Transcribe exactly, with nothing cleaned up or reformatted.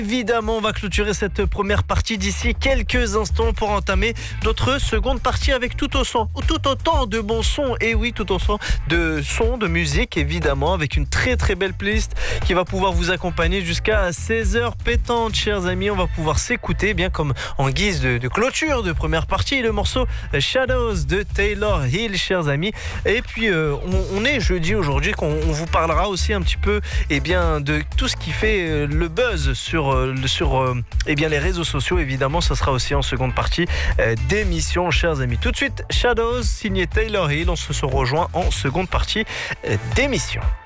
Évidemment, on va clôturer cette première partie d'ici quelques instants pour entamer notre seconde partie avec tout, au son, tout autant de bons sons. Et oui, tout autant de sons, de musique, évidemment, avec une très très belle playlist qui va pouvoir vous accompagner jusqu'à seize heures pétantes, chers amis. On va pouvoir s'écouter, bien comme en guise de, de clôture de première partie, le morceau Shadows de Taylor Hill, chers amis. Et puis, euh, on, on est jeudi aujourd'hui, qu'on on vous parlera aussi un petit peu eh bien, de tout ce qui fait le buzz sur sur euh, eh bien, les réseaux sociaux. Évidemment, ça sera aussi en seconde partie euh, d'émission, chers amis. Tout de suite, Shadows, signé Taylor Hill. On se rejoint en seconde partie euh, d'émission.